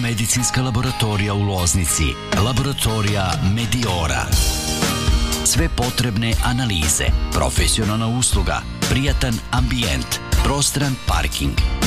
biomedicinska laboratorija u Loznici, laboratorija Mediora. Sve potrebne analize, profesionalna usluga, prijatan ambijent, prostran parking,